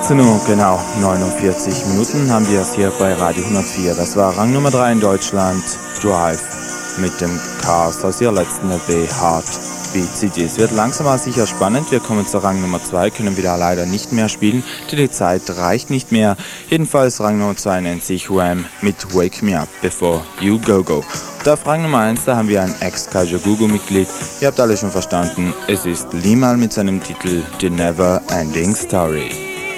18 Uhr, genau 49 Minuten haben wir es hier bei Radio 104. Das war Rang Nummer 3 in Deutschland, Drive mit dem Cast aus ihrer letzten LP Heartbeat CD. Es wird langsam aber sicher spannend. Wir kommen zu Rang Nummer 2, können wieder leider nicht mehr spielen, denn die Zeit reicht nicht mehr. Jedenfalls Rang Nummer 2 nennt sich Wham mit Wake Me Up Before You Go Go. Und auf Rang Nummer 1, da haben wir ein Ex-Kajagoogoo-Mitglied. Ihr habt alle schon verstanden, es ist Limal mit seinem Titel The Never Ending Story.